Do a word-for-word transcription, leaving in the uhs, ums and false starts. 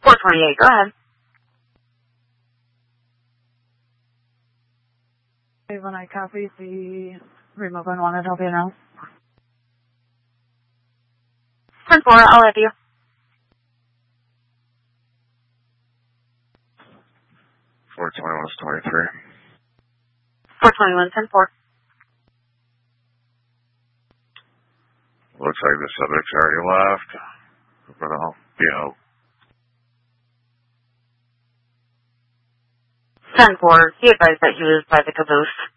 four twenty-eight, go ahead. When I copy the remote one, wanted to help you now. ten four, I'll have you. four twenty-one is twenty-three. four twenty-one, ten four. Looks like the subject's already left. But I'll be out. ten four, he advised that he was by the caboose.